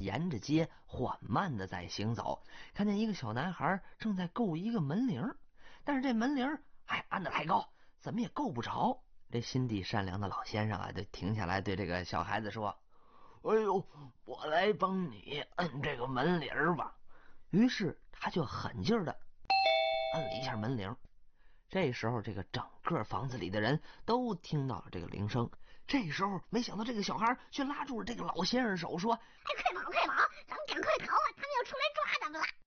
沿着街缓慢的在行走，看见一个小男孩正在够一个门铃，但是这门铃按得太高，怎么也够不着。这心地善良的老先生就停下来对这个小孩子说：“哎呦，我来帮你摁这个门铃吧。”于是他就狠劲的摁了一下门铃。这时候这个整个房子里的人都听到了这个铃声。这时候没想到这个小孩却拉住了这个老先生手说：“ 快跑快跑，咱们赶快逃啊，他们要出来抓咱们了。”